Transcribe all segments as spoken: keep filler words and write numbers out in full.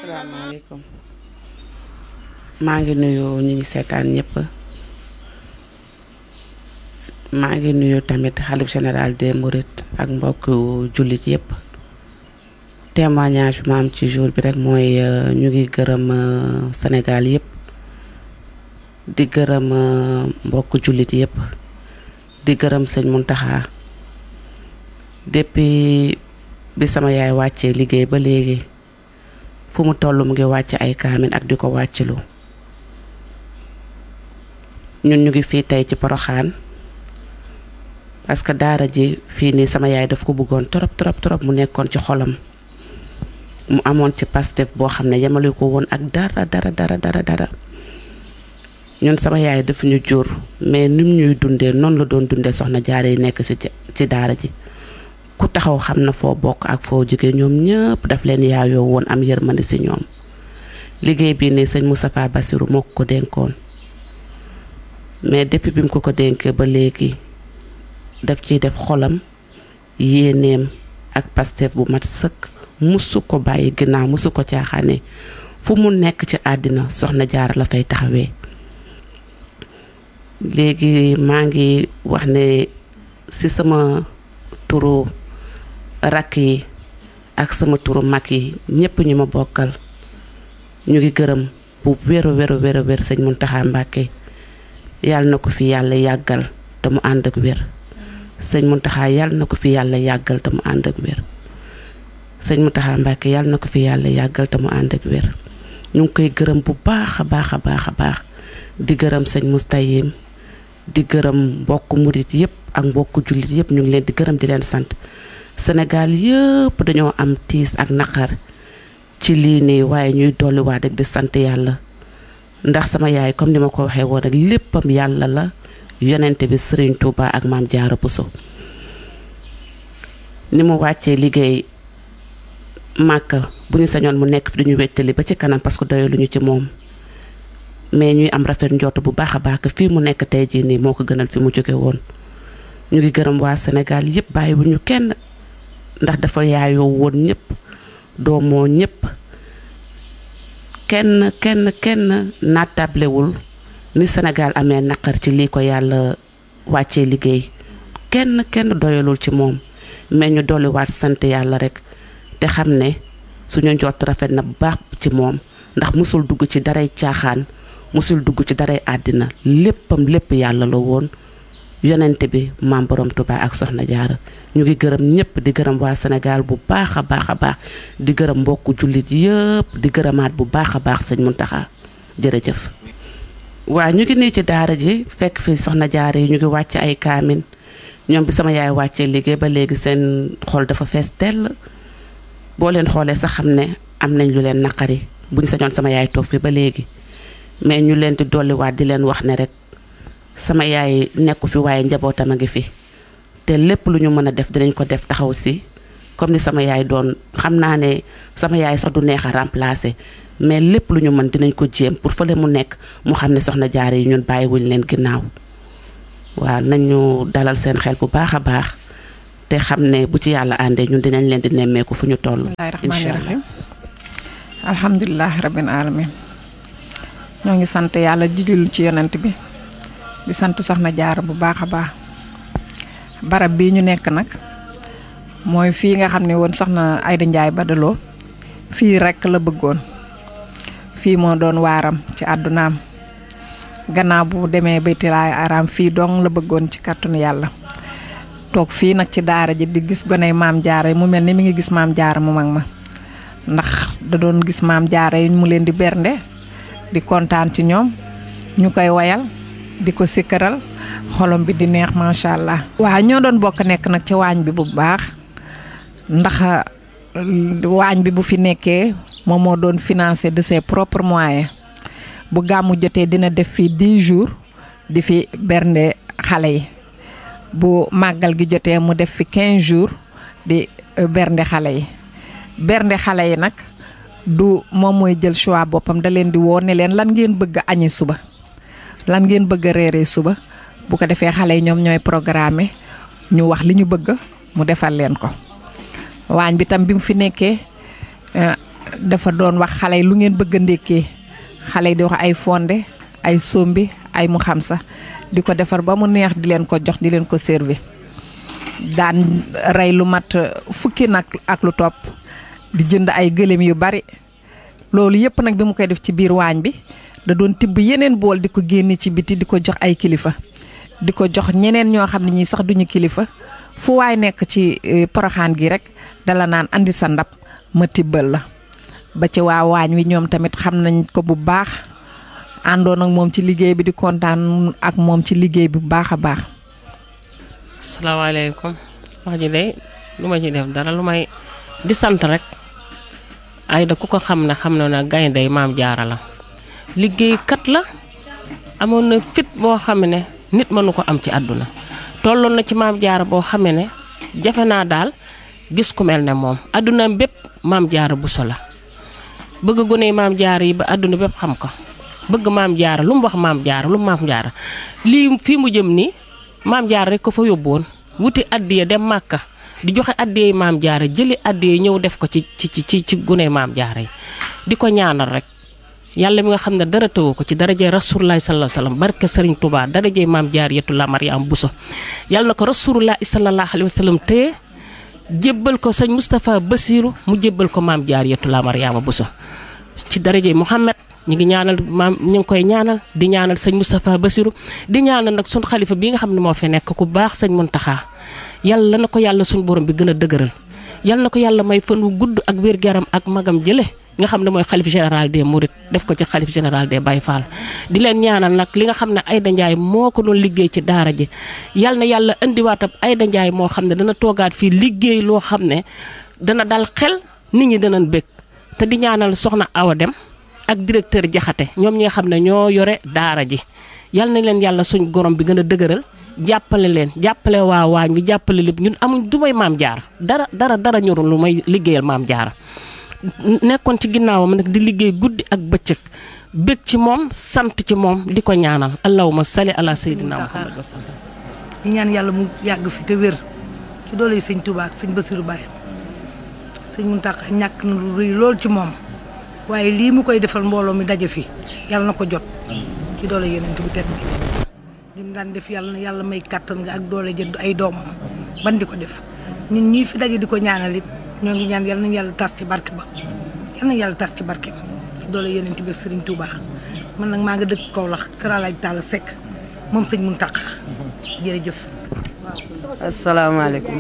asalaamaaleykum maa ngi nuyu ñi ngi seetaan ñëpp maa ngi nuyu tamit xalif général des Mourides ak mbokk jullit yëpp témoignage bi ma am ci jour bi rek mooy ñu ngi gërëm Sénégal yëpp di gërëm mbokk jullit yëpp di gërëm sëñ Mountakha depuis bi sama yaay wàccee liggéey ba léegi fu mu toll mu ngi wàcc ay kaamin ak di ko wàccilu ñun ñu ngi fii tey ci Poroxaan parce que daara ji fii nii sama yaay daf ko bëggoon trop trop trop mu nekkoon ci xolam mu amoon ci Pastef boo xam ne yemale ko woon ak dara dara dara dara dara ñun sama yaay daf ñu jur mais nim ñuy dundee noonu la doon dundee soxna jaare yi nekk ci ci daara ji ku taxaw xam na foo bokk ak foo jóge ñoom ñëpp daf leen yaayoo woon am yërmande ci ñoom liggéey bii nii sëñ Moustapha Bassirou moo ko dénkoon mais depuis bi mu ko ko dénkee ba léegi daf ciy def xolam yéeneem ak Pastef bu mat sëkk musu ko bàyyi ginnaaw musu ko caaxaane fu mu nekk ci àddina soxna jaara la fay taxawee léegi maa ngi wax ne ci sama turu rakk yi ak sama turu mag yi ñëpp ñu ma bokkal ñu ngi gërëm bu wéru wéru wéru wér sëñ Mountakha Mbacké yàlla na ko fi yàlla yàggal te mu ànd ak wér sëñ Mountakha yàlla na ko fi yàlla yàggal te mu ànd ak wér sëñ Mountakha Mbacké yàlla na ko fi yàlla yàggal te mu ànd ak wér ñu ngi koy gërëm bu baax a baax a baax a baax di gërëm sëñ Moustayim di gërëm mbokk murit yëpp ak mbokk jullit yëpp ñu ngi leen di gërëm di leen sant Sénégal yëpp dañoo am tiis ak naqar ci lii nii waaye ñuy dolliwaat rek di sant yàlla ndax sama yaay comme ni ma ko waxee woon rek léppam yàlla la yonente bi Serigne Touba ak Maam Jaara Bousso ni mu wàccee liggéey Màkka bu ñu sañoon mu nekk fi duñu wettali ba ci kanam parce que doyaluñu ci moom mais ñuy am rafet njort bu baax a baax fii mu nekk tey jii nii moo ko gënal fi mu jóge woon ñu ngi gërëm waa Sénégal yëpp bàyyiwuñu kenn ndax dafa yaayoo woon ñëpp doomoo ñëpp kenn kenn kenn naatablewul ni Sénégal amee naqar ci lii ko yàlla wàccee liggéey kenn kenn doyalul ci moom mais ñu dolliwaat sant yàlla rek te xam ne suñu njort rafet na bu baax ci moom ndax musul dugg ci daray caaxaan musul dugg ci daray àddina léppam lépp yàlla la woon yonente bi maam borom Touba ak soxna jaara ñu ngi gërëm ñëpp di gërëm waa Sénégal bu baax a baax a baax di gërëm mbokku jullit yëpp di gërëmaat bu baax a baax sëñ Mountakha jërëjëf. waa ñu ngi nii ci daara ji fekk fi soxna jaara yi ñu ngi wàcc ay kaamin ñoom bi sama yaay wàccee liggéey ba léegi seen xol dafa fees tell boo leen xoolee sax xam ne am nañ lu leen naqari buñ sañoon sama yaay toog fi ba léegi mais ñu leen di dolliwaat di leen wax ne rek sama yaay nekku fi waaye njabootam a ngi fi te lépp lu ñu mën a def dinañ ko def taxaw si comme ni sama yaay doon xam naa ne sama yaay sax du neex a remplacer mais lépp lu ñu mën dinañ ko jéem pour fële mu nekk mu xam ne soxna jaare yi ñun bàyyiwuñ leen ginnaaw waaw nañu dalal seen xel bu baax a baax te xam ne bu ci yàlla àndee ñun dinañ leen di nemmeeku fu ñu toll. incha allah alhamdulilah rabbil alamin ñoo ngi sant yàlla di julli ci yonent bi di sant soxna jaara bu baax a baax barab bii ñu nekk nag mooy fii nga xam ne woon soxna Aïda Ndiaye Badaloo fii rekk la bëggoon fii moo doon waaram ci àddunaam gannaaw bu demee baytilaay araam fii dong la bëggoon ci kàttanu yàlla toog fii nag ci daara ji di gis goney maam jaara yi mu mel ni mi ngi gis maam jaara mu mag ma ndax da doon gis maam jaara yi mu leen di bernde di kontaan ci ñoom ñu koy wayal di ko sikkaral xolom bi di neex macha allah. waaw ñoo doon bokk nekk nag ci waañ bi bu baax ndax waañ bi bu fi nekkee moom moo doon financé de ses propres moyens bu gàmmu jotee dina def fi dix jours di fi bernde xale yi bu màggal gi jotee mu def fi quinze jours di bernde xale yi bernde xale yi nag du moom mooy jël choix boppam da leen di woo ne leen lan ngeen bëgg a añi suba lan ngeen bëgg a reeree suba bu ko defee xale yi ñoom ñooy programme ñu wax li ñu bëgg mu defal leen ko waañ bi tam bi mu fi nekkee dafa doon wax xale yi lu ngeen bëgg a ndékkee xale yi di wax ay fonde ay sombi ay mu xam sa di ko defar ba mu neex di leen ko jox di leen ko servi daan rey lu mat fukki nag ak lu topp di jënd ay gëléem yu bari loolu yëpp nag bi mu koy def ci biir waañ bi da doon tibb yeneen bool di ko génne ci biti di ko jox ay kilifa di ko jox ñeneen ñoo xam ne ñii sax duñu kilifa fu waay nekk ci Porokhane gi rek dala naan andi sa ndab ma tibbal la ba ci waa waañ wi ñoom tamit xam nañ ko bu baax àndoon ak moom ci liggéey bi di kontaan ak moom ci liggéey bi bu baax a baax. asalaamaaleykum wax ji de lu ma ci def dara lu may di sant rek Aida ku ko xam ne xam na ne gayndey Maam Jaara la liggéeykat la amoon na fit boo xam ne nit mënu ko am ci àdduna tolloon na ci Maam Jaara boo xam ne jafe naa daal gis ku mel ne moom àdduna bépp Maam Jaara Buso la bëgg gune Maam Jaara yi ba àdduna bépp xam ko bëgg Maam Jaara lu mu wax Maam Jaara lu mu Maam Jaara lii fii mu jëm nii Maam Jaara rek ko fa yóbbuwoon wuti addiya dem Màkka di joxe addiya Maam Jaara jëli addiya ñëw def ko ci ci ci ci gune Maam Jaara yi di ko ñaanal rek yàlla mi nga xam ne dara tëwu ko ci darajee Rasulullah sallallahu alayhi wasallam barke Serigne Touba darajee Maam Jaariyatullah Mariam Buso yàlla na ko Rasulullah sallallahu alayhi wasallam téye jébbal ko sëñ Moustapha Bassirou mu jébbal ko Maam Jaariyatullah Mariama Buso ci darajee Muhammad ñu ngi ñaanal maam ñu ngi koy ñaanal di ñaanal sëñ Moustapha Bassirou di ñaanal nag suñ xalifa bi nga xam ne moo fi nekk ku baax sëñ Muntaxa yàlla na ko yàlla suñ borom bi gën a dëgëral yàlla na ko yàlla may fan wu gudd ak wér-gu-yaram ak magam jële nga xam ne mooy xalif général des Mourides def ko ci xalif général des Baye Fall di leen ñaanal nag li nga xam ne Aida Ndiaye moo ko doon liggéey ci daara ji yàlla na yàlla indiwaatab Aida Ndiaye moo xam ne dana toogaat fii liggéey loo xam ne dana dal xel nit ñi danañ bëgg te di ñaanal soxna Awa Dem ak directeur Jaxate ñoom ñi nga xam ne ñoo yore daara ji yal na leen yàlla suñ gorom bi gën a dëgëral jàppale leen jàppale waa waañ bi jàppale lépp ñun amuñ du may Maam Jaara dara dara dara ñorul lu may liggéeyal Maam Jaara nekkoon ci ginnaawam nag di liggéey guddi ak bëccëg bëgg ci moom sant ci moom di ko ñaanal allahumma salli ala sayyidina Muhammad wa sallam di ñaan yàlla mu yàgg fi te wér ci doole yi sëñ Touba ak sëñ Bassirou Baye sëñ Mountakha ñàkk na lu rëy lool ci moom waaye lii mu koy defal mbooloo mi daje fi yàlla na ko jot ci doole yeneen bu tedd bi li mu daan def yàlla na yàlla may kàttan nga ak doole jënd ay doomam ban di ko def ñun ñii fi daje di ko ñaanal it ñoo ngi ñaan yàlla nañu yàlla tas ci barke ba yàlla nañu yàlla tas ci barke ba ci doole yeneen bi Serigne Touba man nag maa nga dëkk Kaolack Kër Alaaj Talla Seck moom sëñ Mountakha jërëjëf. asalaamaaleykum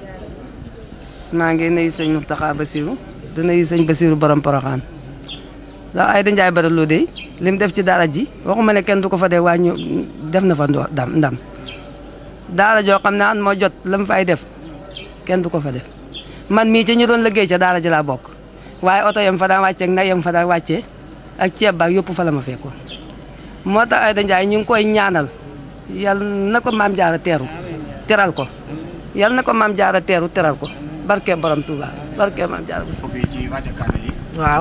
maa ngi nuyu sëñ Mountakha Bassirou di nuyu sëñ Bassirou borom Porokhane ndax Aida Ndiaye Badara de li mu def ci daara ji waxuma ne kenn du ko fa dee waa ñu def na fa ndam ndam daara joo xam ne an moo jot la mu fay def kenn du ko fa def man mii ci ñu doon liggéey ca daara ji laa bokk waaye oto yam fa daan wàccee ak nag yam fa daan wàccee ak ceeb baak yëpp fa la ma fekkoon moo tax Aida Ndiaye ñu ngi koy ñaanal yal na ko Maam Jaara teeru teral ko yal na ko Maam Jaara teeru teral ko barke borom Touba barke Maam Jaara bu waaw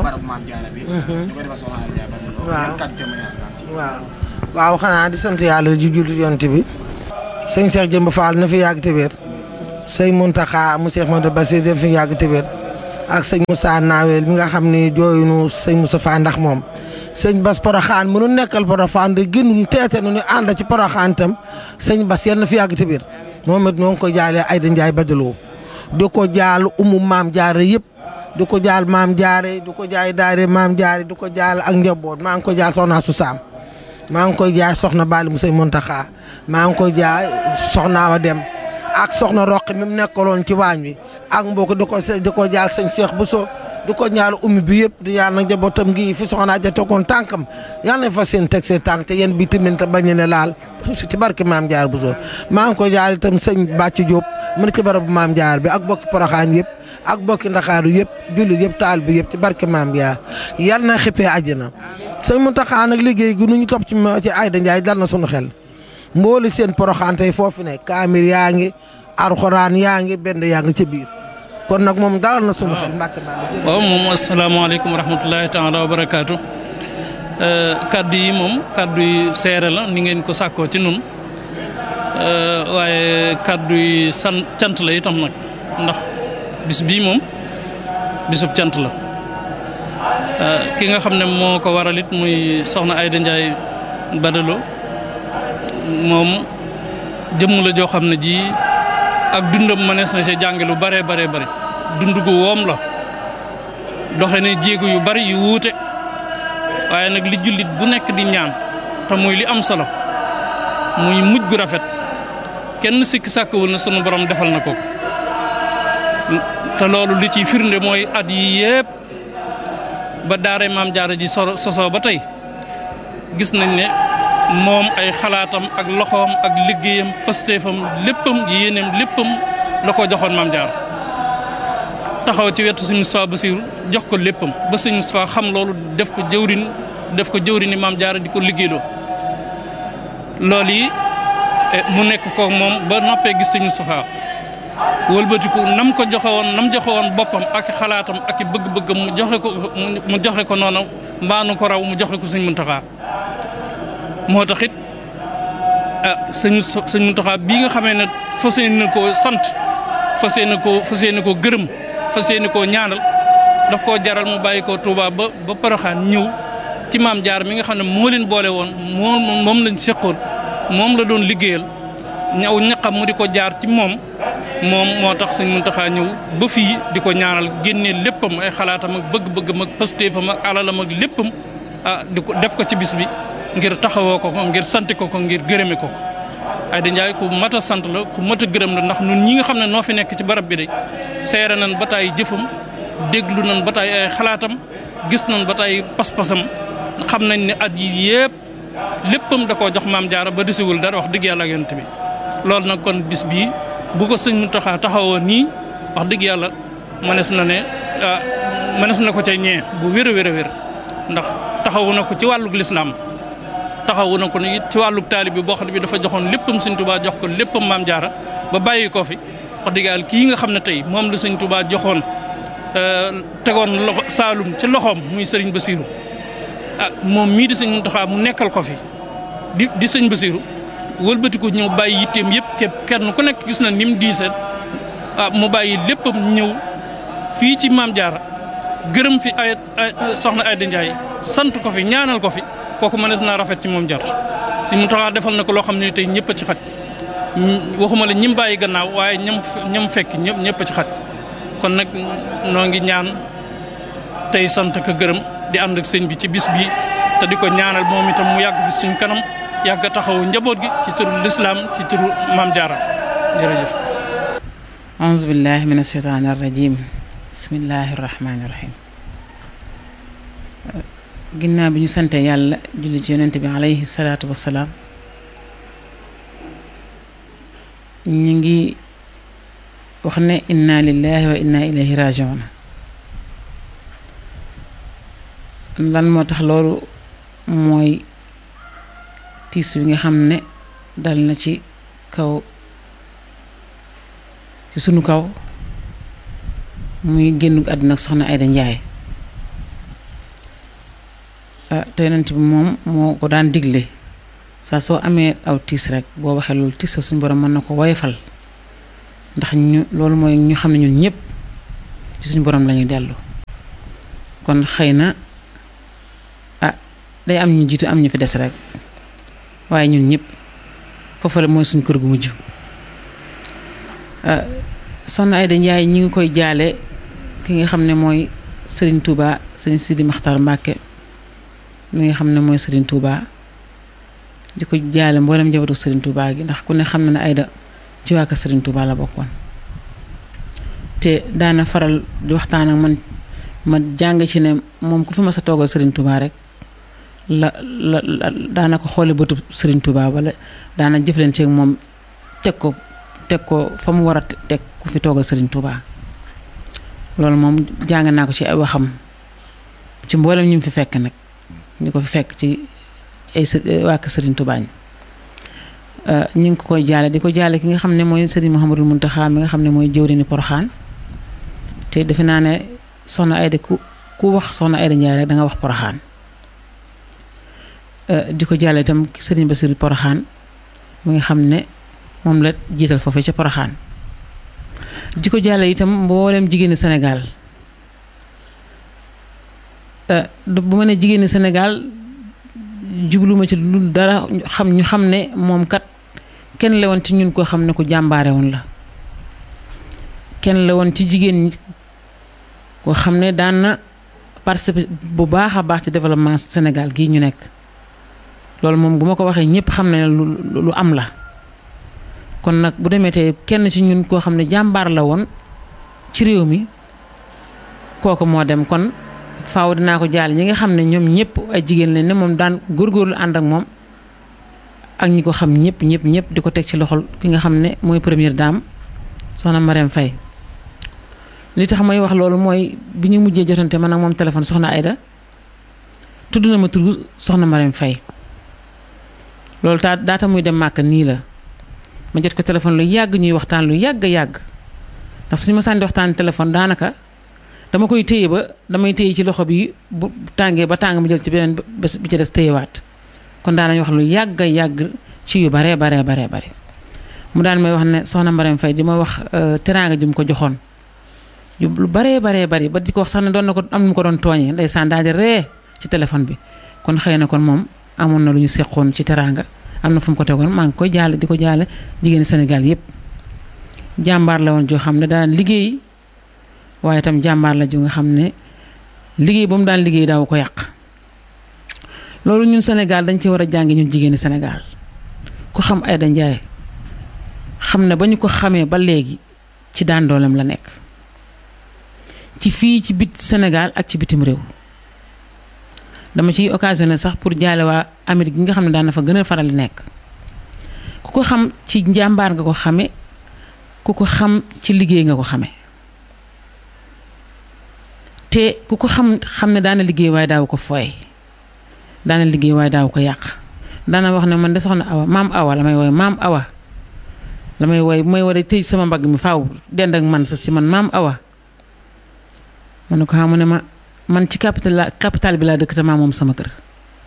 waaw waaw xanaa di sant yàlla ji jullit yonent bi sëñ Cheikh Jëmb Fall na fi yàgg te wér sëñ Mountakha mu Cheikh Mouhamadou Bassirou def fi yàgg te wér ak sëñ Moussa Nawel mi nga xam ni jooyunu sëñ Moussa Fall ndax moom sëñ Bass Porokhane mënu nekkal Porokhane de gënu teete nu ñu ànd ci Porokhane tam sëñ Bass yal na fi yàgg te wér moom it ñoo ngi ko jaalee Aida Ndiaye Badara di ko jaal umu Maam Jaara yëpp du ko jaal Maam Jaare du ko jaay daare Maam Jaare du ko jaal ak njaboot maa ngi ko jaal soxna su saam maa ngi koy jaay soxna Bali mu sëñ Mountakha maa ngi koy jaay soxna Awa Dem ak soxna Roqi mi mu nekkaloon ci waañ wi ak mbokk di ko di ko jaal sëñ Cheikh Bousso di ko ñaal ummi bi yëpp di ñaan nag njabootam gi fi soxna ja tegoon tànkam yàlla na fa seen teg seen tànk te yéen bi tamit te bañ ne laal ci barke Maam Jaara Bousso maa ngi koy jaal itam sëñ Bàcc Diop mu ne ci barabu Maam Jaara bi ak bokki Porokhane yëpp ak bokki Ndakaaru yëpp jullit yëpp taal bi yëpp ci barke Maam Jaara yàlla na xippee àjjana sëñ Mountakha nag liggéey gi nu ñu topp ci ci Aida Ndiaye dal na sunu xel mbooli seen Porokhane tey foofu ne kaamir yaa ngi alxuraan yaa ngi benn yaa ngi ca biir kon nag moom dalal na sunu xel mbàkke bàll waaw moom asalaamaaleykum wa rahmatulahi taala wa barakaatu kaddu yi moom kaddu yi seere la ni ngeen ko sàkkoo ci nun waaye kaddu yi san cant la itam nag ndax bis bii moom bisub cant la ki nga xam ne moo ko waral it muy soxna Aïda Ndiaye Badalo moom jëmm la joo xam ne ji ak dundam mënees na ci jànge lu bare bare bari dund gu woom la doxe ne jéego yu bari yu wuute waaye nag li jullit bu nekk di ñaan te muy li am solo muy mujj gu rafet kenn sikki sàkkawul na sunu borom defal na ko te loolu li ciy firnde mooy at yi yépp ba daare maam jaara ji so sosoo ba tey gis nañ ne moom ay xalaatam ak loxoom ak liggéeyam pastéefam léppam yéeneem léppam la ko joxoon maam jaara taxaw ci wetu sëñ Moustapha Bassirou jox ko léppam ba sëñ Moustapha xam loolu def ko jëwrin def ko jëwrini maam jaara di ko liggéeyloo loolu yi mu nekk ko moom ba noppee gis sëñ Moustapha wëlbatiku nam ko joxe woon nam joxe woon boppam ak xalaatam ak bëgg-bëggam mu joxe ko mu joxe ko noonu mbaanu ko raw mu joxe ko sëñ Muntaxa moo tax it ah sëñ sëñ Muntaxa bii nga xamee ne fas yéene na koo sant fas yéene koo fas yéene koo gërëm fas yéene koo ñaanal daf koo jaral mu bàyyi koo Touba ba ba Poroxaan ñëw ci maam jaar mi nga xam ne moo leen boole woon moom moom lañ seqoon moom la doon liggéeyal ñaw ñaqam mu di ko jaar ci moom moom moo tax sëñ Muntaxa ñëw ba fii di ko ñaanal génnee léppam ay xalaatam ak bëgg-bëggam ak pastéefam ak alalam ak léppam ah di ko def ko ci bis bi ngir taxawoo ko ko ngir sant ko ko ngir gërëme ko ko Aïda Ndiaye ku mat a sant la ku mat a gërëm la ndax ñun ñi nga xam ne noo fi nekk ci barab bi de seere nañ ba taay jëfam déglu nañ ba taay ay xalaatam gis nañ ba taay pas-pasam xam nañ ne at yi yëpp léppam da koo jox maam jaara ba desiwul dara wax dëgg yàlla ak yonent bi loolu nag kon bis bii bu ko sëñ Muntaxa taxawoo nii wax dëgg yàlla mënees na ne mënees na ko ca ñee bu wér a wér a wér ndax taxawu na ko ci wàllug lislaam taxawu na ko it ci wàllug taalib bi boo xam ne bi dafa joxoon léppam sëñ Tuubaa jox ko léppam maam jaara ba bàyyi ko fi wax dëgg yàlla kii nga xam ne tey moom la sëñ Tuubaa joxoon tegoon loxo Saalum ci loxoom muy sëriñ Basiiru ah moom mii di sëñ Muntaxa mu nekkal ko fi di di sëñ Basiiru wëlbati ko ñëw bàyyi yitteem yëpp képp kenn ku nekk gis na ni mu diisee ah mu bàyyi léppam ñëw fii ci maam jaara gërëm fi ay soxna Aïda Ndiaye sant ko fi ñaanal ko fi kooku mënees naa rafet ci moom jot si mu taxaa defal na ko loo xam ne tey ñëpp a ci xaj waxuma la ñim bàyyi gannaaw waaye ñam ñam fekk ñëpp ñëpp a ci xaj kon nag noo ngi ñaan tey sant ko gërëm di ànd ak sëñ bi ci bis bii te di ko ñaanal moom itam mu yàgg fi suñ kanam yàgg taxawu njaboot gi ci turu lislaam ci turu maam jaara jërëjëf auzu billahi min asheytaani arrajim bismillahi rahmaani rahim ginnaaw bi ñu sante yàlla julli ci yonent bi alayhi salaatu wassalaam ñu ngi wax ne inna lillahi wa inna ilayhi rajiun lan moo tax loolu mooy tiis bi nga xam ne dal na ci kaw ci sunu kaw muy génn àdduna ak soxna Aïda Ndiaye ah te yonent bi moom moo ko daan digle saa soo amee aw tiis rek boo waxee loolu tiis suñu borom mën na ko woyofal ndax ñu loolu mooy ñu xam ne ñun ñëpp ci suñu borom lañuy dellu kon xëy na ah day am ñu jiitu am ñu fi des rek waaye ñun ñëpp foofu la mooy suñ kër gu mujj soxna Aïda Ndiaye ñi ngi koy jaale ki nga xam ne mooy Serigne Touba Serigne Sidi Maxtar Mbàkke mi nga xam ne mooy Serigne Touba di ko jaale mboolem njabootu Serigne Touba gi ndax ku ne xam na ne Aïda ci waa kër Serigne Touba la bokkoon te daana faral di waxtaan ak man ma jàng ci ne moom ku fi ma sa toogal Serigne Touba rek la la daana ko xoole bëtu Serigne Touba wala daana jëflante ak moom teg ko teg ko fa mu war a teg ku fi toogal Serigne Touba loolu moom jàng naa ko ci ay waxam ci mboolem ñu fi fekk nag ñu ko fi fekk ci ay waa kër Serigne Touba ñi ñu ngi ko koy jaale di ko jaale ki nga xam ne mooy Serigne Mouhamadul Mountakha mi nga xam ne mooy jëwriñu Poroxaan te defe naa ne soxna Aïda ku ku wax soxna Aïda Ndiaye rek da nga wax Poroxaan di ko jaale itam Serigne Bassirou Poroxaan mi nga xam ne moom la jiital foofee ca Poroxaan di ko jaale itam mboolem jigéeni Sénégal bu ma ne jigéeni Sénégal jubluma ci lu dara xam ñu xam ne moom kat kenn la woon ci ñun koo xam ne ku jàmbaare woon la kenn la woon ci jigéen ñi koo xam ne daan na participer bu baax a baax ci développement Sénégal gii ñu nekk loolu moom bu ma ko waxee ñëpp xam ne lu lu am la kon nag bu demee te kenn ci ñun koo xam ne jàmbaar la woon ci réew mi kooku moo dem kon faaw dinaa ko jaal ñi nga xam ne ñoom ñëpp ay jigéen lañ ne moom daan góorgóorlu ànd ak moom ak ñi ko xam ñëpp ñëpp ñëpp di ko teg ci loxol ki nga xam ne mooy première dame soxna Marème Faye li tax may wax loolu mooy bi ñu mujjee jotante man ak moom téléphone soxna Aïda tudd na ma tur soxna Marème Faye loolu taa daata muy dem màkk nii la ma jot ko téléphone lu yàgg ñuy waxtaan lu yàgg yàgg ndax suñu ma sànni waxtaan téléphone daanaka dama koy téye ba damay téye ci loxo bi bu tàngee ba tàng ma jël ci beneen bés bi ci des téyewaat kon daanañ wax lu yàgg yàgg ci yu baree baree baree bare mu daan may wax ne soxna Marème Faye di ma wax teraanga ju mu ko joxoon yu lu baree baree bari ba di ko wax sax ne doon na ko am nu mu ko doon tooñee ndeysaan daal di ree ci téléphone bi kon xëy na kon moom amoon na lu ñu seqoon ci teraanga am na fu mu ko tegoon maa ngi koy jaale di ko jaale jigéeni Sénégal yépp jàmbaar la woon joo xam ne daan liggéey waaye itam jàmbaar la ju nga xam ne liggéey ba mu daan liggéey daaw ko yàq loolu ñun Sénégal dañ ci war a jàngi ñun jigéeni Sénégal ku xam Aïda Ndiaye xam ne ba ñu ko xamee ba léegi ci daan dooleem la nekk ci fii ci bit Sénégal ak ci bitim réew dama ciy occasionné sax pour jaale waa Amérique gi nga xam ne daan na fa gën a faral di nekk ku ko xam ci njàmbaar nga ko xame ku ko xam ci liggéey nga ko xame te ku ko xam xam ne daana liggéey waaye daaw ko fooy daana liggéey waaye daaw ko yàq daana wax ne man de soxna Awa maam Awa la may wooy maam Awa la may wooy bu may war a tëj sama mbagg mi faaw dend ak man sa si man maam Awa ma ne ko xam ne ma man ci capital capital bi laa dëkk te maa moom sama kër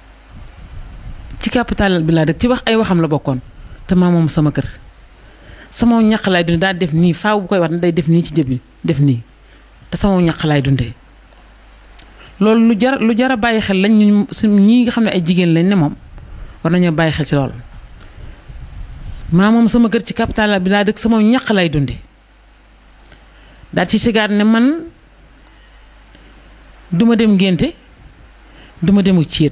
ci capital bi laa dëkk ci wax ay waxam la bokkoon te maa moom sama kër sama ñaq laay dundee daal def nii faaw bu koy wax ne day def nii ci jëbi def nii te sama ñaq laay dundee loolu lu jar lu jar a bàyyi xel lañ ñu ñii nga xam ne ay jigéen lañ ne moom war nañoo bàyyi xel ci loolu maa moom sama kër ci capital bi laa dëkk sama ñaq laay dundee daal ci sigaat ne man duma dem ngénte duma demu céet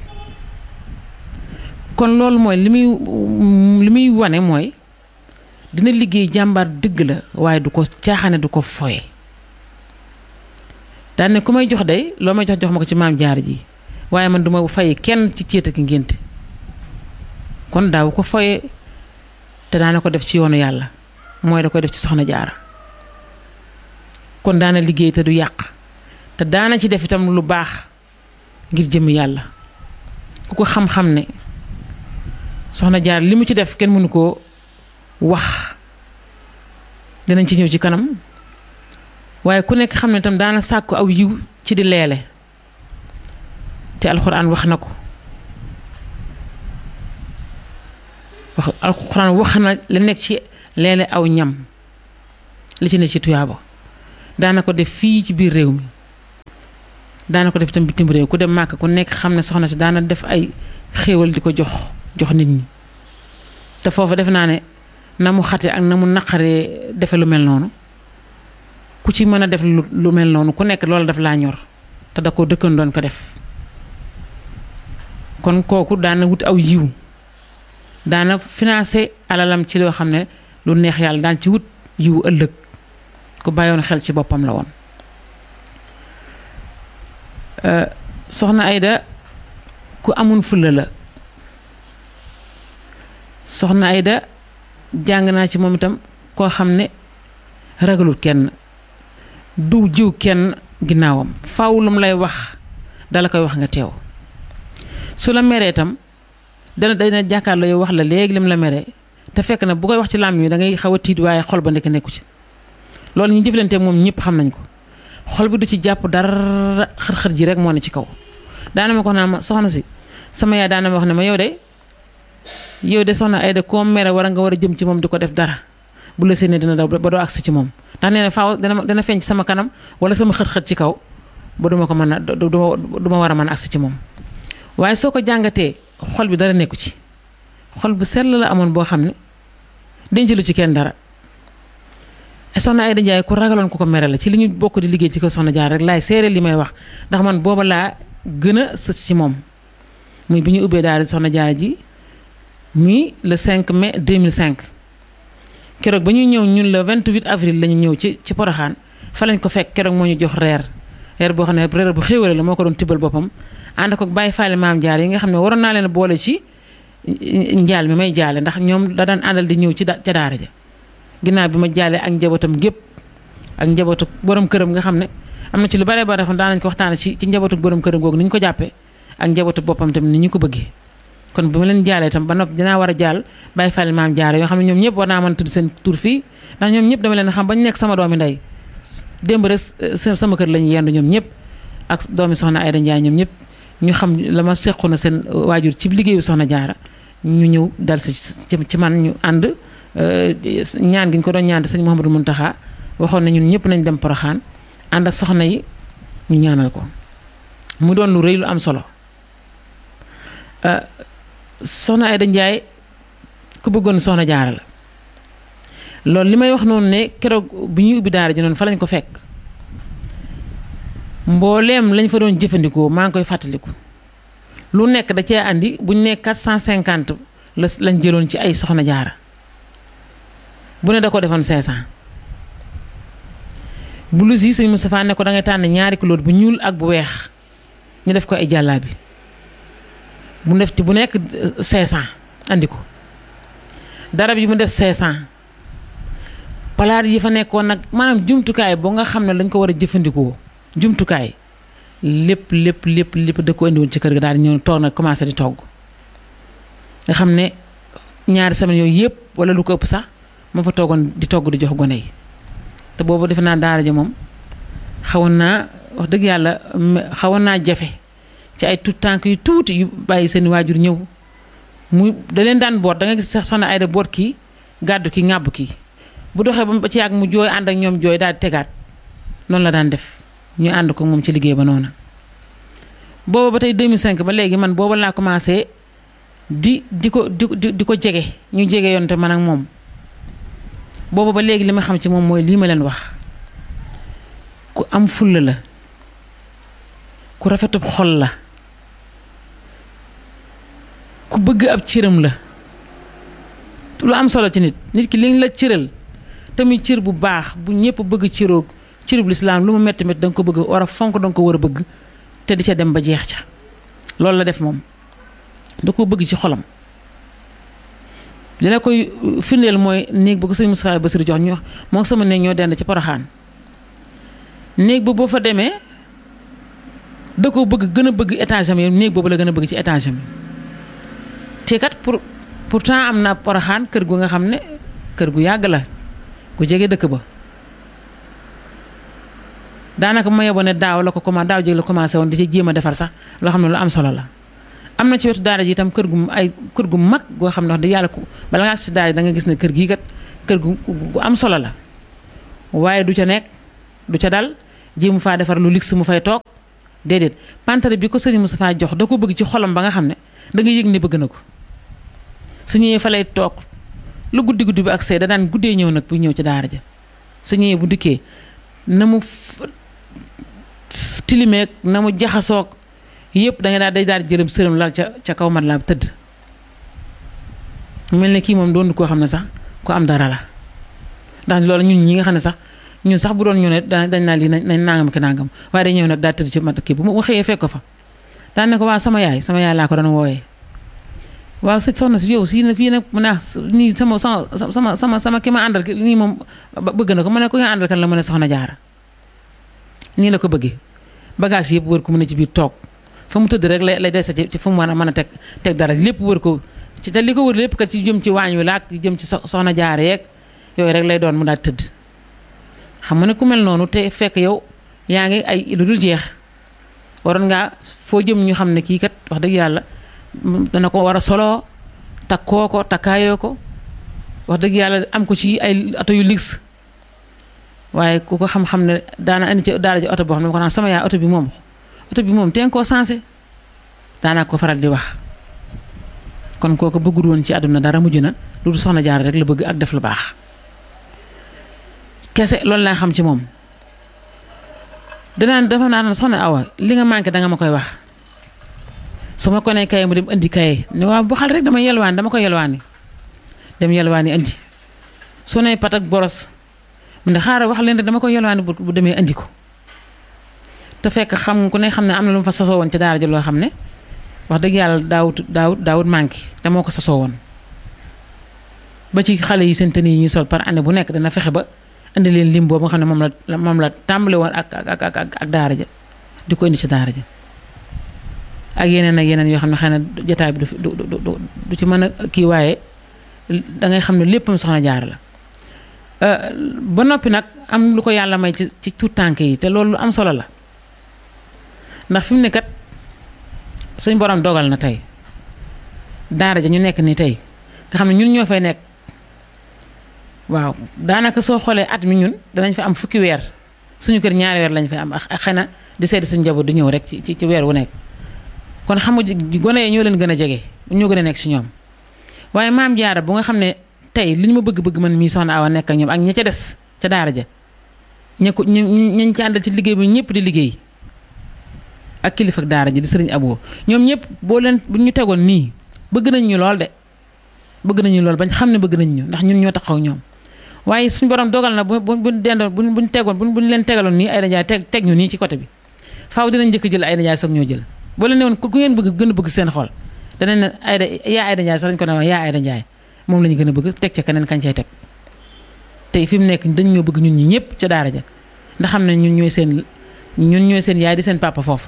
kon loolu mooy li muy li muy wane mooy dina liggéey jàmbaar dëgg la waaye du ko caaxaane du ko foye daan ne ku may jox day loo may jox jox ma ko ci maam jaar ji waaye man duma fay kenn ci céet ak ngénte kon daaw ko foye te daana ko def ci yoonu yàlla mooy da koy def ci soxna jaara kon daana liggéey te du yàq te daana ci def itam lu baax ngir jëm yàlla ku ko xam-xam ne soxna jaar li mu ci def kenn mënu koo wax dinañ ci ñëw ci kanam waaye ku nekk xam ne itam daana sàkku aw yiw ci di leele te alxuraan wax na ko wax alxuraan wax na la nekk ci leele aw ñam li ci ne ci tuyaaba daana ko def fii ci biir réew mi daana ko def itam bitim réew ku dem màkk ku nekk xam ne soxna si daana def ay xéewal di ko jox jox nit ñi te foofu def naa ne na mu xate ak na mu naqaree defe lu mel noonu ku ci mën a def lu mel noonu ku nekk loolu daf laa ñor te da ko dëkkan doon ko def kon kooku daana wut aw yiw daana financé alalam ci loo xam ne lu neex yàlla daan ci wut yiw ëllëg ku bàyyoon xel ci boppam la woon soxna Aïda ku amun fulla la soxna Aïda jàng naa ci moom itam koo xam ne ragalul kenn du jiw kenn ginnaawam faaw lu mu lay wax dala koy wax nga teew su la meree itam dana dana jàkkaarloo yow wax la léegi lim la meree te fekk na bu koy wax ci làmmiñ wi da ngay xaw a tiit waaye xol ba nekk nekku ci loolu ñu jëflante moom ñëpp xam nañ ko xol bi du ci jàpp dara xër-xër ji rek moo ne ci kaw daana ma ko naa ma soxna si sama yaay daana ma wax ne ma yow de yow de soxna Aïda koo mere war a nga war a jëm ci moom di ko def dara bu la séenee dina daw ba doo agsi ci moom ndax nee na faaw dana dana feeñ ci sama kanam wala sama xët-xët ci kaw ba duma ko mën a du ma war a mën a agsi ci moom waaye soo ko jàngatee xol bi dara nekku ci xol bu sell la amoon boo xam ne denc lu ci kenn dara soxna Aïda Ndiaye ku ragaloon ku ko mere la ci li ñu bokk di liggéey ci ko soxna Jaara rek laay seere li may wax ndax man booba laa gën a sës ci moom muy bi ñu ubbee daal soxna Jaara ji muy le cinq mai deux mille cinq keroog ba ñuy ñëw ñun le vingt-huit avril la ñu ñëw ci ci Porokhane fa lañ ko fekk keroog moo ñu jox reer reer boo xam ne reer bu xéwale la moo ko doon tibbal boppam ànd ko bàyyi faale maam Jaara yi nga xam ne waroon naa leen boole ci njaal mi may jaale ndax ñoom da daan àndal di ñëw ci ca daara ja ginnaaw bi ma jaalee ak njabootam gépp ak njabootu borom këram nga xam ne am na ci lu bare bare xam daan nañ ko waxtaane ci ci njabootu borom këram googu ni ñu ko jàppee ak njabootu boppam tamit ni ñu ko bëggee kon bu ma leen jaalee tam ba noppi dinaa war a jaal bàyyi fàlle maam Jaara yoo xam ne ñoom ñëpp war naa mën a tudd seen tur fii ndax ñoom ñëpp dama leen xam ba ñu nekk sama doomi ndey démb rek sama kër lañu yendu ñoom ñëpp ak doomi soxna Aïda Ndiaye ñoom ñëpp ñu xam la ma sequ na seen waajur ci liggéeyu soxna Jaara ñu ñëw dal si ci man ñu ànd ñaan gi ñu ko doon ñaan sëñ Mouhamadou Mountakha waxoon na ñun ñëpp nañ dem Porokhane ànd ak soxna yi ñu ñaanal ko mu doon lu rëy lu am solo soxna Aïda Ndiaye ku bëggoon soxna Jaara la loolu li may wax noonu ne keroog bi ñuy ubbi daara ji noonu fa lañ ko fekk mbooleem lañ fa doon jëfandikoo maa ngi koy fàttaliku lu nekk da cee andi buñ ne quatre cent cinquante la lañ jëloon ci ay soxna Jaara bu ne da ko defoon cinq cent blouse yi sëñ Moustapha ne ko da ngay tànn ñaari couleur bu ñuul ak bu weex ñu def ko ay jàllaabi mu def ci bu nekk cinq cent andi ko darab yi mu def cinq cent palaat yi fa nekkoon nag maanaam jumtukaay boo nga xam ne lañ ko war a jëfandikoo jumtukaay lépp lépp lépp lépp da ko indiwoon ci kër ga daal di ñëw toog nag commencé di togg nga xam ne ñaari semaine yooyu yëpp wala lu ko ëpp sax moo fa toogoon di togg di jox gone yi te boobu defe naa daara ja moom xawoon naa wax dëgg yàlla xawoon naa jafe ci ay tout tànk yu tuuti yu bàyyi seen waajur ñëw muy da leen daan boot da nga gis sax soxna Aïda boot kii gàddu kii ŋàbb kii bu doxee ba ci yàgg mu jooy ànd ak ñoom jooy daal di tegaat noonu la daan def ñu ànd ko moom ci liggéey ba noona booba ba tey deux mille cinq ba léegi man booba laa commencé di di ko di di ko jege ñu jege yoon te man ak moom booba ba léegi li ma xam ci moom mooy lii ma leen wax ku am fulla la ku rafetub xol la ku bëgg ab cëram la lu am solo ci nit nit ki liñ la cëral tamit cër bu baax bu ñëpp bëgg cëroog cërub lislaam lu mu metti metti da nga ko bëgg war a fonk da nga ko war a bëgg te di ca dem ba jeex ca loolu la def moom da ko bëgg ci xolam li la koy firndeel mooy néeg ba ko sëñ Moustapha Bassirou jox ñu moo sama néeg ñoo dend ci Porokhane néeg ba boo fa demee da ko bëgg gën a bëgg étage am néeg boobu la gën a bëgg ci étage am te kat pour pourtant am na Porokhane kër gu nga xam ne kër gu yàgg la ku jege dëkk ba daanaka ma yeboo ne daaw la ko commencé daaw jéeg la commencé woon di ci jéem a defar sax loo xam ne lu am solo la am na ci wetu daara ji itam kër gu ay kër gu mag goo xam ne wax dëgg yàlla ku bala ngaa si daara ji da nga gis ne kër gii kat kër gu gu am solo la waaye du ca nekk du ca dal jéemu faa defar lu luxe mu fay toog déedéet pantere bi ko sëriñ Moustapha jox da ko bëgg ci xolam ba nga xam ne da nga yëg ne bëgg na ko su ñëwee fa lay toog lu guddi guddi bi ak say da daan guddee ñëw nag bu ñëw ci daara ja su ñëwee bu dikkee na mu tilimeeg na mu jaxasoog yëpp da nga daal day daal di jërëm sërëm lal ca ca kaw mat la tëdd mel ne kii moom doon koo xam ne sax ko am dara la ndax loolu ñun ñi nga xam ne sax ñun sax bu doon ñëw ne dañ naa lii nañ nangam ki nangam waaye day ñëw nag daal tëdd ci mat kii bu ma xëyee fekk ko fa daan ne ko waa sama yaay sama yaay laa ko doon wooyee waaw sëñ soxna si yow si na fii nag mu ne nii sama sama sama sama sama ki ma àndal nii moom bëgg na ko ma ne ko nga àndal kan la mu ne soxna Jaara nii la ko bëggee bagage yëpp wër ko mu ne ci biir toog fa mu tëdd rek lay lay dese ci fu mu mën a mën a teg teg dara lépp wër ko ci te li ko wër lépp kat ci jëm ci waañ wi laak jëm ci soxna Jaara yeeg yooyu rek lay doon mu daal tëdd xam nga ne ku mel noonu te fekk yow yaa ngi ay lu dul jeex waroon ngaa foo jëm ñu xam ne kii kat wax dëgg yàlla dana ko war a solo takkoo ko takkaayoo ko wax dëgg yàlla am ko ci ay ato yu luxe waaye ku ko xam-xam ne daana indi ci daara ji oto boo xam ne ma ko naan sama yaay oto bi moom oto bi moom teen koo sensé daanaa ko faral di wax kon kooku bëggul woon ci àdduna dara mujj na lu du soxna Jaara rek la bëgg ak def lu baax kese loolu laa xam ci moom danaan dafa naan soxna Awa li nga manqué danga ma koy wax su ma ko nee kaye mu dem indi kaye ne waaw bu xal rek dama yelwaani dama ko yelwaani dem yelwaani indi su ne pat ak boros mu ne xaaral wax leen rek dama ko yelwaani bu demee indi ko te fekk xam ku ne xam ne am na lu mu fa sasoo woon ci daara ji loo xam ne wax dëgg yàlla daawut daawut daawut manqué te moo ko sasoo woon ba ci xale yi seen tenue yi ñuy sol par année bu nekk dana fexe ba indi leen lim boobu nga xam ne moom la moom la tàmbale woon ak ak ak ak daara ja di ko indi ci daara ja ak yeneen ak yeneen yoo xam ne xëy na jotaay bi du du du du ci mën a kii waaye da ngay xam ne léppam soxna Jaara la ba noppi nag am lu ko yàlla may ci ci tout tànk yi te loolu lu am solo la ndax fi mu ne kat suñ borom dogal na tey daara ja ñu nekk ni tey nga xam ne ñun ñoo fay nekk waaw daanaka soo xoolee at mi ñun danañ fa am fukki weer suñu kër ñaari weer lañ fay am ak xëy na di seeti suñu njaboot di ñëw rek ci ci weer wu nekk kon xam nga gone yi ñoo leen gën a jege ñoo gën a nekk si ñoom waaye maam Jaara bu nga xam ne tey li ñu ma bëgg-bëgg man mii soxna Awa nekk ak ñoom ak ña ca des ca daara ja ña ko ñu ñu ci àndal ci liggéey bi ñëpp di liggéey ak kilifa ak daara ji di sëriñ Abo ñoom ñëpp boo leen bu ñu tegoon nii bëgg nañ ñu lool de bëgg nañu lool bañ xam ne bëgg nañ ñu ndax ñun ñoo taxaw ñoom waaye suñu borom dogal na bu bu bu dendoon bu buñ tegoon bu buñ leen tegaloon nii Aïda Ndiaye teg teg ñu nii ci côté bi faaw dinañ njëkk jël Aïda Ndiaye soog ñoo jël boo leen ne woon ku ngeen bëgg gën a bëgg seen xol danañ ne Aïda yaa Aïda Ndiaye sax lañ ko ne wax yaa Aïda Ndiaye moom la ñu gën a bëgg teg ca keneen kañ cay teg tey fi mu nekk dañ ñoo bëgg ñun ñi ñëpp ca daara ja ndax xam ne ñun ñooy seen ñun ñooy seen yaay di seen papa foofu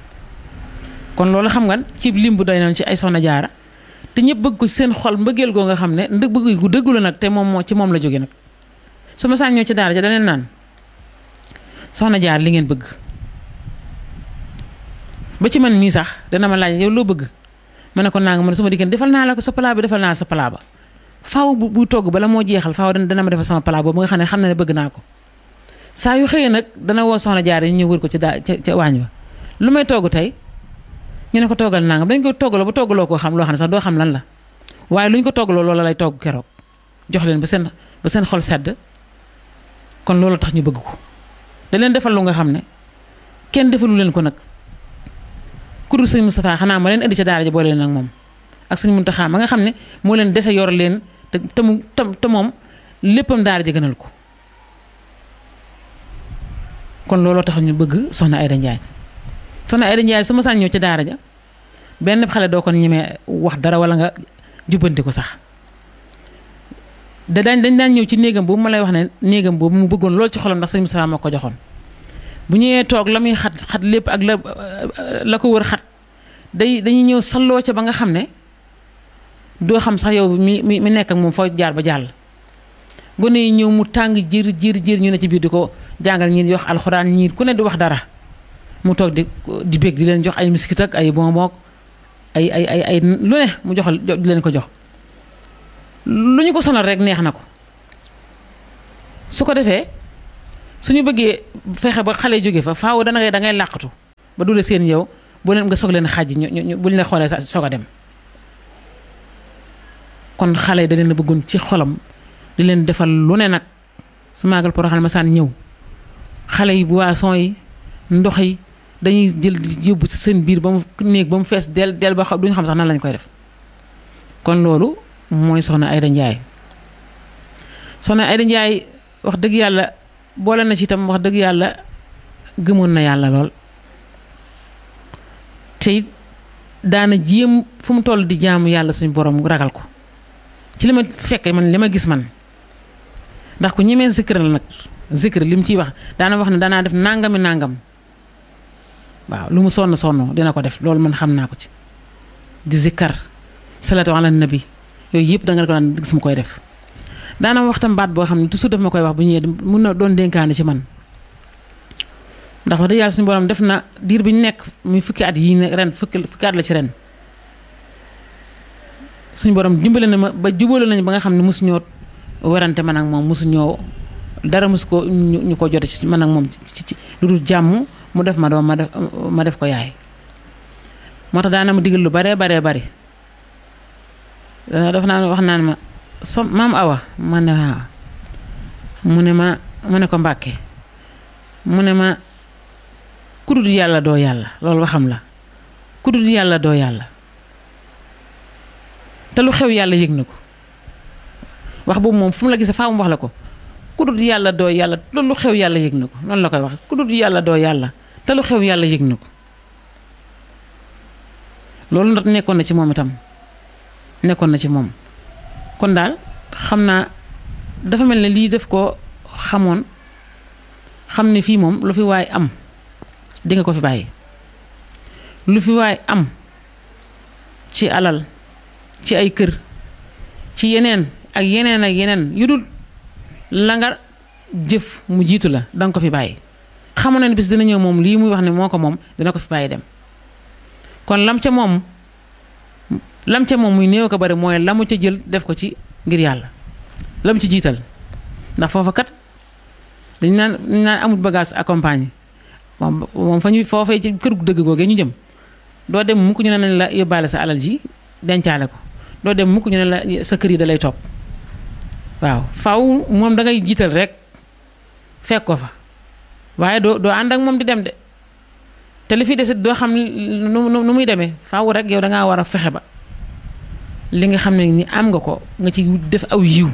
kon loolu xam nga ci lim bu doy noonu ci ay soxna Jaara te ñëpp bëgg ko seen xol mbëggeel goo nga xam ne ndëg bëgg gu dëggu la nag te moom moo ci moom la jóge nag su ma saan ñëw ci daara ja daneen naan soxna Jaara li ngeen bëgg ba ci man mii sax dana ma laaj yow loo bëgg ma ne ko naa nga man su ma diggante defal naa la ko sa palaa bi defal naa la sa palaa ba faaw bu bu togg bala moo jeexal faaw dana ma defal sama palaa boobu nga xam ne xam na ne bëgg naa ko saa yu xëyee nag dana woo soxna Jaara ñu ñëw wër ko ci daa ca ca waañ ba lu may togg tey ñu ne ko toggal naa nga dañ ko toggaloo ba toggaloo koo xam loo xam ne sax doo xam lan la waaye lu ñu ko toggaloo loola lay togg keroog jox leen ba seen ba seen xol sedd kon loolu tax ñu bëgg ko da leen defal lu nga xam ne kenn defalu leen ko nag ku dul sëñ Moustapha xanaa ma leen indi ca daara ja boole leen ak moom ak sëñ Muntaxa ma nga xam ne moo leen dese yor leen te te mu te moom léppam daara ja gënal ko kon looloo tax ñu bëgg soxna Aïda Ndiaye soxna Aïda Ndiaye su ma saan ñëw ci daara ja benn xale doo ko ñemee wax dara wala nga jubbanti ko sax da daañ dañ daan ñëw ci néegam boobu ma lay wax ne néegam boobu mu bëggoon lool ci xolam ndax sëñ Moustapha moo ko joxoon bu ñëwee toog la muy xat xat lépp ak la la ko wër xat day dañuy ñëw salloo ca ba nga xam ne doo xam sax yow mi mi mi nekk ak moom foo jaar ba jàll gone yi ñëw mu tàng jër jër jër ñu ne ci biir di ko jàngal ñii di wax alxuraan ñii ku ne di wax dara mu toog di di bég di leen jox ay miskit ak ay bonbon ay ay ay ay lu ne mu joxal di leen ko jox lu ñu ko sonal rek neex na ko su ko defee suñu bëggee fexe ba xale jóge fa faaw dana ngay da ngay làqatu ba dule seen yow bu leen nga soog leen xàjj ñu ñu buñ la xoolee sa soog a dem kon xale yi da leen a bëggoon ci xolam di leen defal lu ne nag su maagal Porokhane ma saan ñëw xale yi boisson yi ndox yi dañuy jël yóbbu ci seen biir ba mu néeg ba mu fees del del ba xam duñu xam sax nan lañ koy def kon loolu mooy soxna Aïda Ndiaye soxna Aïda Ndiaye wax dëgg yàlla boole na ci itam wax dëgg yàlla gëmoon na yàlla lool te daana jéem fu mu toll di jaamu yàlla suñu borom ragal ko ci li ma fekkee man li ma gis man ndax ku ñemee zikr la nag zikr li mu ciy wax daana wax ne daanaa def nangami nangam waaw lu mu sonn sonn dina ko def loolu man xam naa ko ci di zikkar salaatu ala nabi yooyu yëpp da nga ko daan gis mu koy def daana waxtam baat boo xam ne toujours daf ma koy wax bu ñëwee mun na doon dénkaane ci man ndax wax dëgg yàlla suñu borom def na diir bi ñu nekk muy fukki at yii ne ren fukki fukki at la ci ren suñu borom dimbale na ma ba jubale nañu ba nga xam ne mosu ñoo werante man ak moom mosu ñoo dara mus ko ñu ko jote ci man ak moom ci ci lu dul jàmm mu def ma doom ma def ma def ko yaay moo tax daana ma digal lu baree baree bari daf naa wax naan ma so maam Awa ma ne waaw mu ne ma mu ne ko Mbàkke mu ne ma ku dul yàlla doo yàlla loolu waxam la ku dul yàlla doo yàlla te lu xew yàlla yëg na ko wax boobu moom fu mu la gisee faa mu wax la ko ku dul yàlla doo yàlla loolu lu xew yàlla yëg na ko noonu la koy wax ku dul yàlla doo yàlla te lu xew yàlla yëg na ko loolu nag nekkoon na ci moom itam nekkoon na ci moom kon daal xam naa dafa mel ne lii def ko xamoon xam ne fii moom lu fi waay am di nga ko fi bàyyi lu fi waay am ci alal ci ay kër ci yeneen ak yeneen ak yeneen yu dul la nga jëf mu jiitu la danga ko fi bàyyi xamoon na ne bis dina ñëw moom lii muy wax ne moo ko moom dina ko fi bàyyi dem kon lam ca moom lam ca moom muy néew ko bari mooy la mu ca jël def ko ci ngir yàlla lam ci jiital ndax foofa kat dañ naan dañ naan amul bagage accompagné moom moom fa ñu foofee ci kër gu dëgg googee ñu jëm doo dem mukk ñu ne nañ la yóbbaale sa alal ji dencaale ko doo dem mukk ñu ne la sa kër yi da lay topp waaw faw moom da ngay jiital rek fekk ko fa waaye doo doo ànd ak moom di dem de te li fi desit doo xam nu nu muy demee faaw rek yow da ngaa war a fexe ba li nga xam ne ni am nga ko nga ci def aw yiw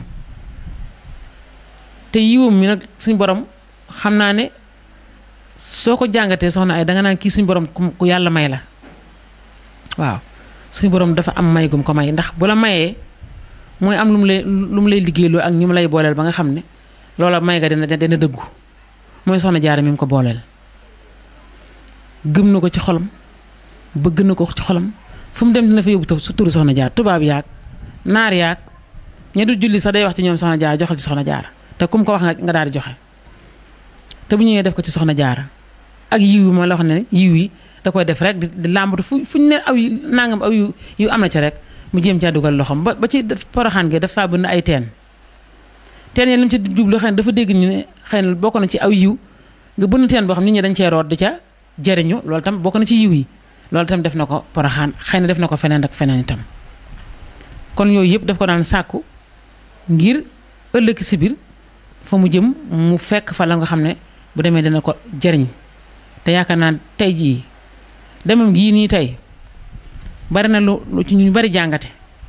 te yiwam mi nag suñ borom xam naa ne soo ko jàngatee soxna ay danga naan kii suñ borom ku yàlla may la waaw suñ borom dafa am may gum ko may ndax bu la mayee mooy am lu mu lay lu mu lay liggéeyloo ak ñu mu lay booleel ba nga xam ne loola may ga dina dina dëggu mooy soxna Jaara mi mu ko booleel gëm na ko ci xolam bëgg na ko ci xolam fu mu dem dina fa yóbbu su turu soxna Jaara tubaab yaag naar yaag ña du julli sax day wax ci ñoom soxna Jaara joxal ci soxna Jaara te kum ko wax nga nga daal di joxe te bu ñëwee def ko ci soxna Jaara ak yiw yi ma la wax ne yiw yi da koy def rek di làmbatu fu fu ñu ne aw yu nangam aw yu yu am na ca rek mu jéem caa dugal loxoom ba ba ci Poroxaan gi dafa bëgg ay teen teen yi li mu ci jublu xëy na dafa dégg ñu ne xëy na bokk na ci aw yiw nga bënn teen boo xam nit ñi dañ cee root di ca jëriñu loolu tam bokk na ci yiw yi loolu tam def na ko Poroxaan xëy na def na ko feneen ak feneen itam kon yooyu yëpp daf ko daan sàkku ngir ëllëg si biir fa mu jëm mu fekk fa la nga xam ne bu demee dina ko jëriñ te yaakaar naa tey jii demam gii nii tey bari na lu lu ci ñu bari jàngate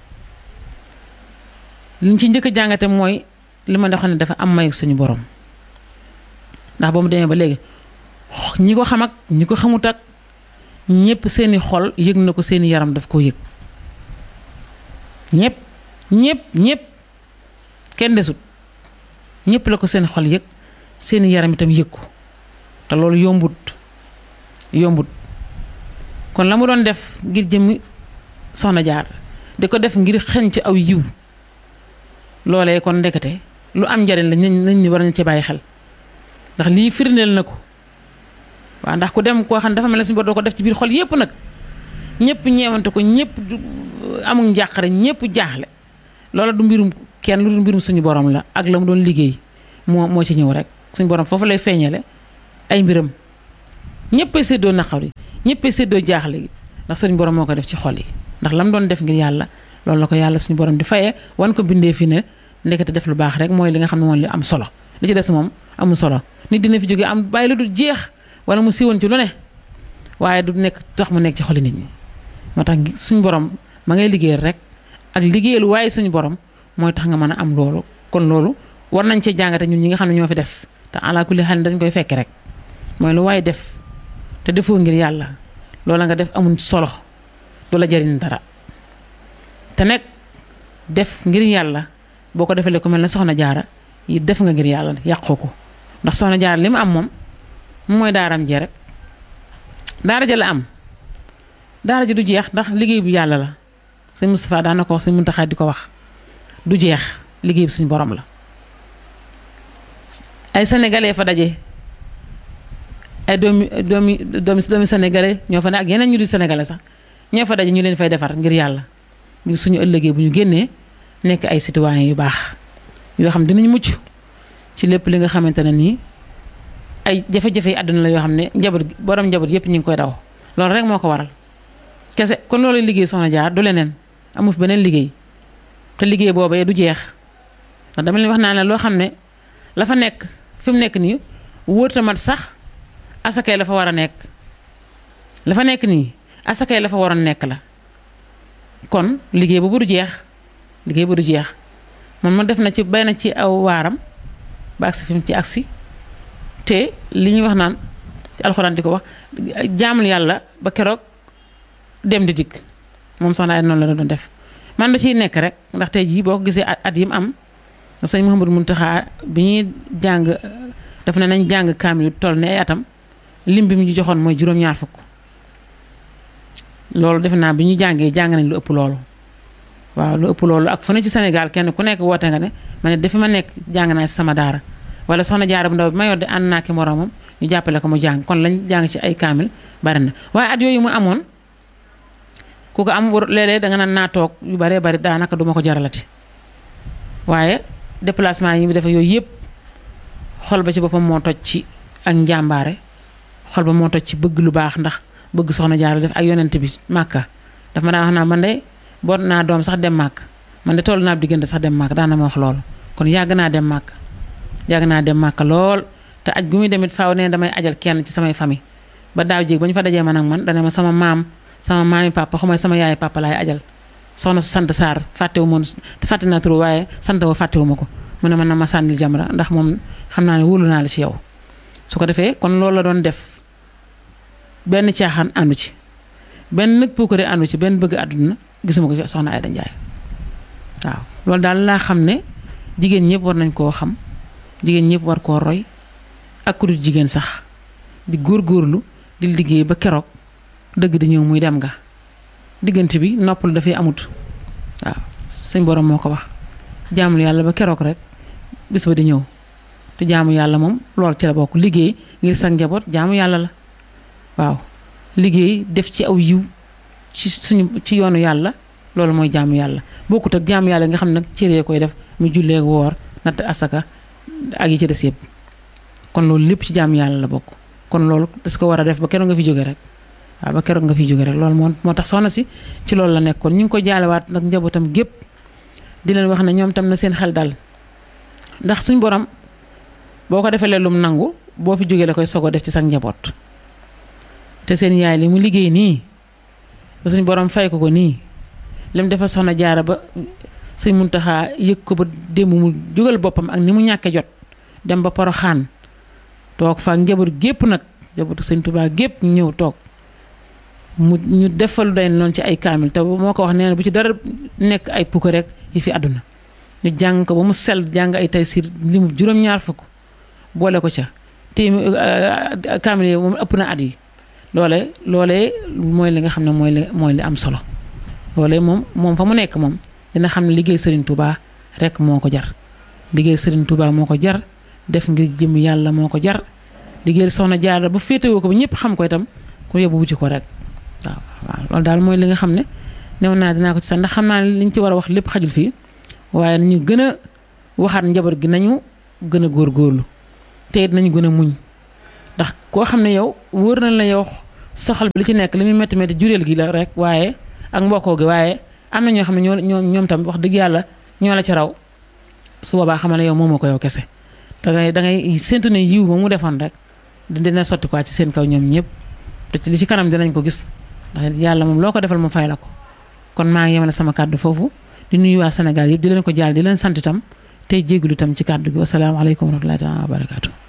liñ ci njëkk a jàngate mooy li ma doon ne dafa am mayu suñu borom ndax ba mu demee ba léegi ñi ko xam ak ñi ko xamut ak ñëpp seeni xol yëg na ko seeni yaram daf koo yëg ñëpp ñëpp ñëpp kenn desut ñëpp la ko seen xol yëg seeni yaram itam yëg ko te loolu yombut yombut kon la mu doon def ngir jëmmi soxna Jaara di ko def ngir xeñ ci aw yiw loolee kon ndekete lu am njariñ la nañ ni war nañ ci bàyyi xel ndax lii firndeel na ko waaw ndax ku dem koo xam ne dafa mel ne suñu bor doo ko def ci biir xol yépp nag ñëpp ñeewante ko ñëpp amul njàqare ñëpp jaaxle loola du mbirum kenn lu du mbirum suñu borom la ak la mu doon liggéey moo moo ci ñëw rek suñu borom foofu lay feeñale ay mbiram ñëppay séddoo naqar yi ñëppay séddoo jaaxle gi ndax suñu borom moo ko def ci xol yi ndax la mu doon def ngir yàlla loolu la ko yàlla suñu borom di fayee wan ko bindee fi ne ndekete def lu baax rek mooy li nga xam ne moom li am solo li ci des moom amul solo nit dina fi jóge am bàyyi lu du jeex wala mu siiwoon ci lu ne waaye du nekk tax mu nekk ci xoli nit ñi moo tax suñu borom ma ngay liggéeyal rek ak liggéeyal waaye suñu borom mooy tax nga mën a am loolu kon loolu war nañ cee jàngate ñun ñi nga xam ne ñoo fi des te ala kulli xel dañ koy fekke rek mooy lu waaye def te defoo ngir yàlla loola nga def amul solo du la jariñ dara te nekk def ngir yàlla boo ko defalee ku mel ne soxna Jaara yi def nga ngir yàlla yàqoo ko ndax soxna Jaara li mu am moom mooy daaram jee rek daara ja la am daara ji du jeex ndax liggéey bu yàlla la sëñ Moustapha daan na ko wax sëñ Muntaxa di ko wax du jeex liggéey bi suñu borom la ay sénégalais fa daje ay doomi doomi doomi doomi sénégalais ñoo fa ne ak yeneen ñu di sénégalais sax ñoo fa daje ñu leen fay defar ngir yàlla ngir suñu ëllëgee bu ñu génnee nekk ay citoyens yu baax yoo xam dinañ mucc ci lépp li nga xamante ne nii ay jafe-jafe yi àdduna la yoo xam ne njaboot borom njaboot yëpp ñu ngi koy daw loolu rek moo ko waral kese kon loolu liggéey soxna jaar du leneen amu fi beneen liggéey te liggéey boobee du jeex ndax dama leen wax naa ne loo xam ne la fa nekk fi mu nekk nii wóor mat sax asakay la fa war a nekk la fa nekk nii asakay la fa waroon nekk la kon liggéey boobu du jeex liggéey bu du jeex man ma def na ci bay na ci aw waaram ba agsi fi mu ci agsi te li ñuy wax naan ci alxuraan di ko wax jaamul yàlla ba keroog dem di dikk moom soxna ay noonu la doon def man da ciy nekk rek ndax tey jii boo ko gisee at yi mu am sëñ Mouhamadou Mountakha bi ñuy jàng daf ne nañ jàng kaamil toll ne ay atam lim bi mu ñu joxoon mooy juróom-ñaar fukk loolu defe naa bi ñu jàngee jàng nañ lu ëpp loolu waaw lu ëpp loolu ak fu ne ci Sénégal kenn ku nekk woote nga ne ma ne dafi ma nekk jàng naa ci sama daara wala soxna jaara bu ndaw bi ma yor de ànd naa ki moroomam ñu jàppale ko mu jàng kon lañ jàng ci ay kaamil bari na waaye at yooyu mu amoon ku ko am war léeg-léeg da nga naan naa toog yu baree bari daanaka duma ko jaralati waaye déplacement yi mu defe yooyu yëpp xol ba ci boppam moo toj ci ak njàmbaare xol ba moo toj ci bëgg lu baax ndax bëgg soxna jaara def ak yonent bi màkka daf ma daan wax naa man de boot naa doom sax dem màkk man de toll naa diggante sax dem màkk daana ma wax loolu kon yàgg naa dem màkk yàgg naa dem màkk lool te aj gu muy demit faaw ne damay ajal kenn ci samay famille ba daaw jéeg ba ñu fa dajee man ak man dana ma sama maam sama maami papa xumay sama yaay papa laay ajal soxna su sant Sarr fàttewu moon fàtte naa turu waaye sant wa fàttewu ma ko mu ne man na ma sànnil jamra ndax moom xam naa ne wóolu naa la ci yow su ko defee kon loolu la doon def benn caaxaan àndu ci benn nag puukare àndu ci benn bëgg àdduna gisuma ko soxna Aïda Ndiaye waaw loolu daal laa xam ne jigéen ñëpp war nañ koo xam jigéen ñëpp war koo roy ak ku dul jigéen sax di góorgóorlu di liggéey ba keroog dëgg di ñëw muy dem nga diggante bi noppal dafay amut waaw suñ borom moo ko wax jaamul yàlla ba keroog rek bis ba di ñëw te jaamu yàlla moom loolu ci la bokk liggéey ngir sa njaboot jaamu yàlla la waaw liggéey def ci aw yiw ci suñu ci yoonu yàlla loolu mooy jaamu yàlla bokkut ak jaamu yàlla nga xam ne nag cëree koy def mu jullee woor natt asaka ak yi ci des yëpp kon loolu lépp ci jaamu yàlla la bokk kon loolu das ko war a def ba keroog nga fi jóge rek waaw ba keroog nga fi jóge rek loolu moo moo tax soxna si ci loolu la nekkoon ñu ngi ko jaalewaat nag njabootam gépp di leen wax ne ñoom tam na seen xel dal ndax suñ borom boo ko defee lum nangu boo fi jógee la koy sogo def ci sa njaboot te seen yaay li mu liggéey nii ba suñ borom fay ko ko nii lim defal soxna jaara ba sëñ Muntaxa yëg ko ba démb mu jógal boppam ak ni mu ñàkke jot dem ba Poroxaan toog fa njaboot gépp nag njabootu sëñ Tuubaa gépp ñu ñëw toog mu ñu defal day noonu ci ay kaamil te moo ko wax nee na bu ci dara nekk ay pukk rek yi fi àdduna ñu jàng ko ba mu sell jàng ay taysiir li mu juróom-ñaar fukk boole ko ca te kaamil yi moom ëpp na at yi loole loolee mooy li nga xam ne mooy li mooy li am solo loolee moom moom fa mu nekk moom dina xam ne liggéey Serigne Touba rek moo ko jar liggéey Serigne Touba moo ko jar def ngir jëm yàlla moo ko jar liggéey soxna Jaara ba féetewoo ko ba ñëpp xam ko itam ku yóbbu wuti ko rek waaw waaw loolu daal mooy li nga xam ne new naa dinaa ko ci sax ndax xam naa ne liñ ci war a wax lépp xajul fii waaye nañu gën a waxaat njaboot gi nañu gën a góorgóorlu te it nañu gën a muñ ndax koo xam ne yow wóor na la yow soxal bi li ci nekk li muy métti métti jureel gi la rek waaye ak mbokkoo gi waaye am na ñoo xam ne ñoo ñoo ñoom tam wax dëgg yàlla ñoo la ci raw su boobaa xamal ne yow moomoo ko yow kese da ngay da ngay séntu ne yiw ba mu defoon rek dina sotti quoi ci seen kaw ñoom ñëpp te ci li ci kanam dinañ ko gis ndax yàlla moom loo ko defal mu fay la ko kon maa ngi yemale sama kàddu foofu di nuyu waa Sénégal yëpp di leen ko jaal di leen sant itam tey jégalu itam ci kàddu gi wasalaamaaleykum wa rahmatullahi wa barakaatu.